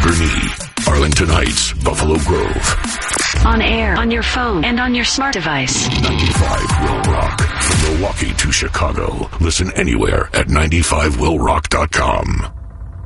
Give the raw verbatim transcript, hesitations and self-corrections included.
Boerne, Arlington Heights, Buffalo Grove. On air, on your phone, and on your smart device. ninety-five Will Rock. From Milwaukee to Chicago. Listen anywhere at ninety-five will rock dot com.